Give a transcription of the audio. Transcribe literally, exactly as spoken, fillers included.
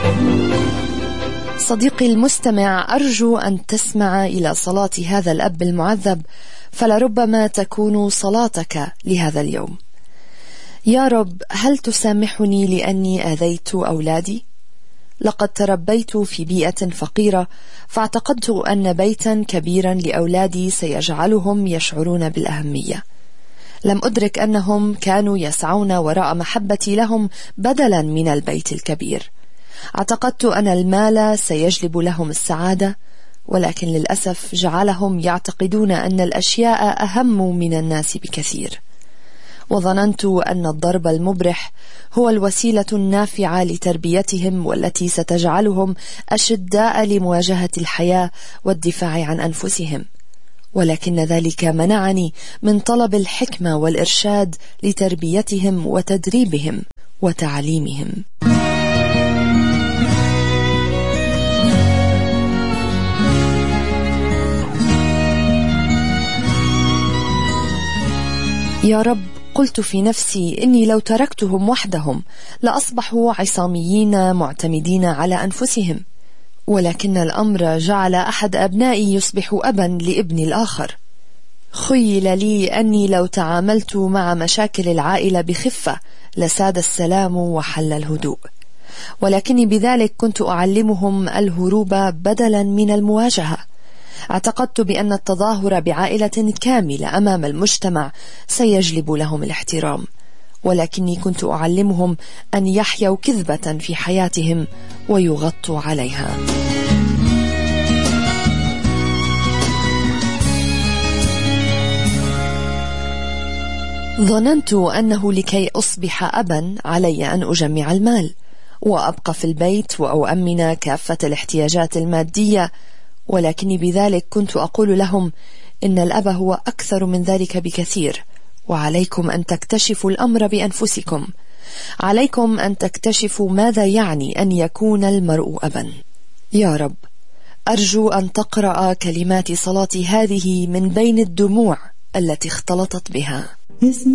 صديقي المستمع، أرجو أن تسمع إلى صلاة هذا الأب المعذب، فلربما تكون صلاتك لهذا اليوم. يا رب، هل تسامحني لأني آذيت أولادي؟ لقد تربيت في بيئة فقيرة، فاعتقدت أن بيتا كبيرا لأولادي سيجعلهم يشعرون بالأهمية. لم أدرك أنهم كانوا يسعون وراء محبتي لهم بدلا من البيت الكبير. اعتقدت أن المال سيجلب لهم السعادة، ولكن للأسف جعلهم يعتقدون أن الأشياء أهم من الناس بكثير. وظننت أن الضرب المبرح هو الوسيلة النافعة لتربيتهم، والتي ستجعلهم أشداء لمواجهة الحياة والدفاع عن أنفسهم، ولكن ذلك منعني من طلب الحكمة والإرشاد لتربيتهم وتدريبهم وتعليمهم. يا رب، قلت في نفسي إني لو تركتهم وحدهم لأصبحوا عصاميين معتمدين على أنفسهم، ولكن الأمر جعل أحد أبنائي يصبح أبا لابن الآخر. خيل لي أني لو تعاملت مع مشاكل العائلة بخفة لساد السلام وحل الهدوء، ولكني بذلك كنت أعلمهم الهروب بدلا من المواجهة. اعتقدت بأن التظاهر بعائلة كاملة أمام المجتمع سيجلب لهم الاحترام، ولكني كنت أعلمهم أن يحيوا كذبة في حياتهم ويغطوا عليها. ظننت أنه لكي أصبح أبا علي أن أجمع المال وأبقى في البيت وأؤمن كافة الاحتياجات المادية، ولكني بذلك كنت أقول لهم إن الأب هو أكثر من ذلك بكثير، وعليكم أن تكتشفوا الأمر بأنفسكم. عليكم أن تكتشفوا ماذا يعني أن يكون المرء أبا. يا رب، أرجو أن تقرأ كلمات صلاتي هذه من بين الدموع التي اختلطت بها.